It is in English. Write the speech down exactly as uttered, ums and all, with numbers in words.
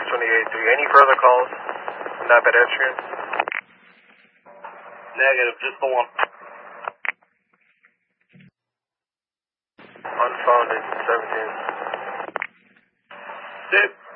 twenty-eight three. Any further calls from that pedestrian? Negative, just the one. Unfounded, seventeen. Tip.